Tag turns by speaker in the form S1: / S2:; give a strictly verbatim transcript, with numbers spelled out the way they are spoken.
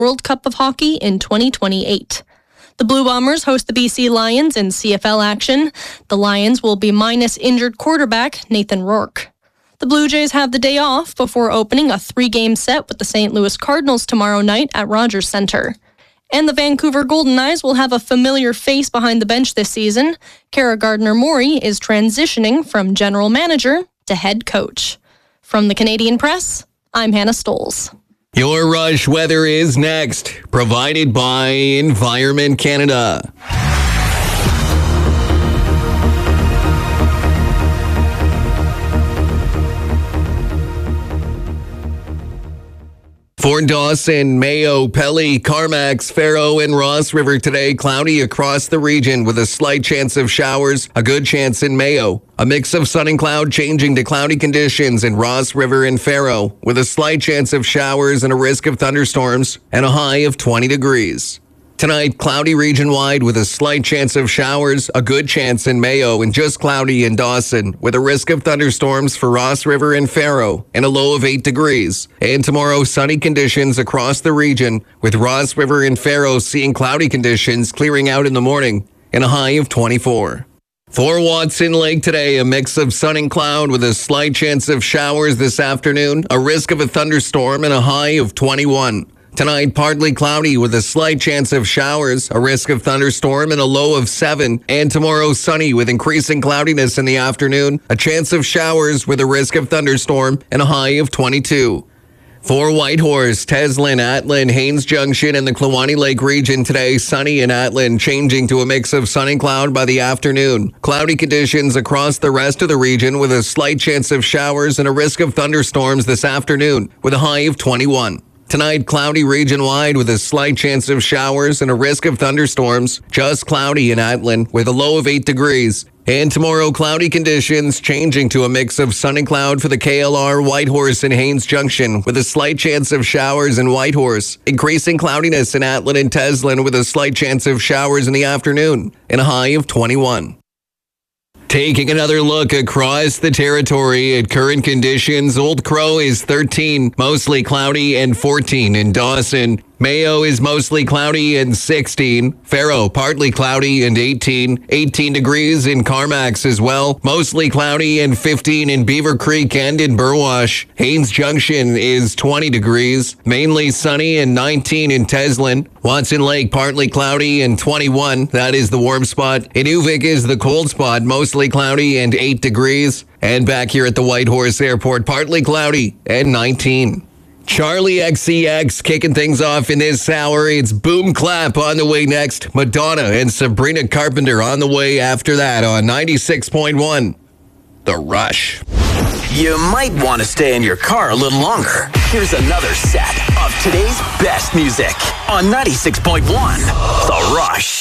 S1: World Cup of Hockey in twenty twenty-eight. The Blue Bombers host the B C Lions in C F L action. The Lions will be minus injured quarterback Nathan Rourke. The Blue Jays have the day off before opening a three-game set with the Saint Louis Cardinals tomorrow night at Rogers Centre. And the Vancouver Golden Knights will have a familiar face behind the bench this season. Kara Gardner-Murray is transitioning from general manager to head coach. From the Canadian Press, I'm Hannah Stoles.
S2: Your Rush weather is next, provided by Environment Canada. For Dawson, Mayo, Pelly, Carmax, Faro, and Ross River today, cloudy across the region with a slight chance of showers, a good chance in Mayo. A mix of sun and cloud changing to cloudy conditions in Ross River and Faro with a slight chance of showers and a risk of thunderstorms and a high of twenty degrees. Tonight, cloudy region-wide with a slight chance of showers, a good chance in Mayo, and just cloudy in Dawson with a risk of thunderstorms for Ross River and Faro and a low of eight degrees. And tomorrow, sunny conditions across the region with Ross River and Faro seeing cloudy conditions clearing out in the morning and a high of twenty-four. For Watson Lake today, a mix of sun and cloud with a slight chance of showers this afternoon, a risk of a thunderstorm, and a high of twenty-one. Tonight, partly cloudy with a slight chance of showers, a risk of thunderstorm, and a low of seven. And tomorrow, sunny with increasing cloudiness in the afternoon, a chance of showers with a risk of thunderstorm, and a high of twenty-two. For Whitehorse, Teslin, Atlin, Haines Junction, and the Kluwani Lake region today, sunny in Atlin, changing to a mix of sun and cloud by the afternoon. Cloudy conditions across the rest of the region with a slight chance of showers and a risk of thunderstorms this afternoon with a high of twenty-one. Tonight, cloudy region-wide with a slight chance of showers and a risk of thunderstorms. Just cloudy in Atlin with a low of eight degrees. And tomorrow, cloudy conditions changing to a mix of sun and cloud for the K L R, Whitehorse, and Haines Junction with a slight chance of showers in Whitehorse. Increasing cloudiness in Atlin and Teslin with a slight chance of showers in the afternoon and a high of twenty-one. Taking another look across the territory at current conditions, Old Crow is thirteen, mostly cloudy, and fourteen in Dawson. Mayo is mostly cloudy and sixteen. Faro, partly cloudy and eighteen. eighteen degrees in Carmax as well. Mostly cloudy and fifteen in Beaver Creek and in Burwash. Haines Junction is twenty degrees. Mainly sunny and nineteen in Teslin. Watson Lake, partly cloudy and twenty-one. That is the warm spot. Inuvik is the cold spot. Mostly cloudy and eight degrees. And back here at the Whitehorse Airport, partly cloudy and nineteen. Charlie X C X kicking things off in this hour. It's Boom Clap on the way next. Madonna and Sabrina Carpenter on the way after that on ninety-six point one. The Rush.
S3: You might want to stay in your car a little longer. Here's another set of today's best music on ninety-six point one. The Rush.